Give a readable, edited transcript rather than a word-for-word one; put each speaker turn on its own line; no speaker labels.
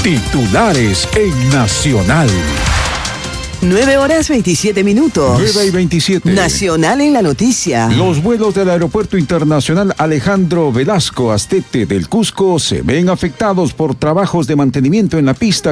Titulares en Nacional.
9:27.
9:27.
Nacional en la noticia.
Los vuelos del Aeropuerto Internacional Alejandro Velasco Astete del Cusco se ven afectados por trabajos de mantenimiento en la pista